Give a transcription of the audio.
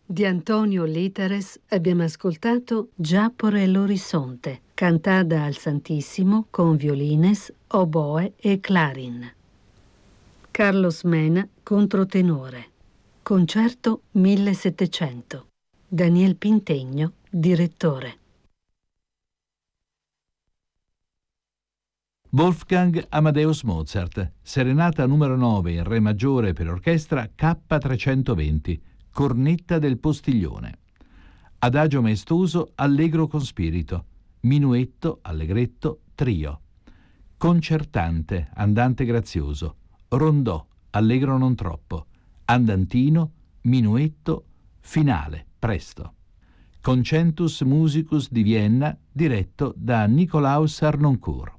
Di Antonio Literes abbiamo ascoltato Già por l'orizzonte, cantata al Santissimo con violines, oboe e clarin. Carlos Mena, controtenore. Concerto 1700. Daniel Pintegno, direttore. Wolfgang Amadeus Mozart, Serenata numero 9 in Re maggiore per orchestra K320, cornetta del Postiglione. Adagio maestoso, allegro con spirito, minuetto, allegretto, trio. Concertante, andante grazioso, rondò, allegro non troppo, andantino, minuetto, finale, presto. Concentus Musicus di Vienna, diretto da Nikolaus Harnoncourt.